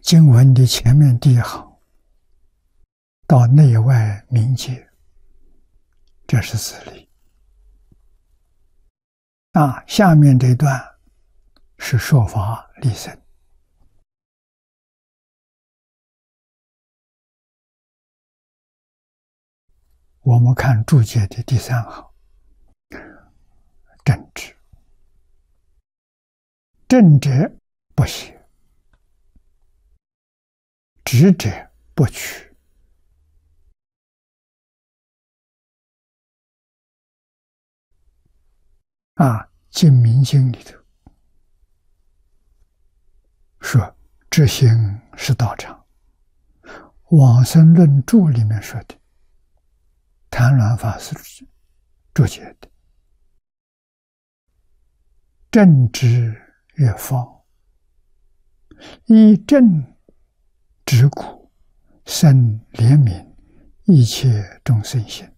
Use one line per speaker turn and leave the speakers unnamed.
经文的前面第一行到内外明界，这是自利。下面这段是说法利生。我们看注解的第3行，正直，正者不邪，直者不屈。净明经里头说，知行是道场。往生论注里面说的，谭鸾法师注解的，正直越方，以正直苦，生怜悯一切众生心。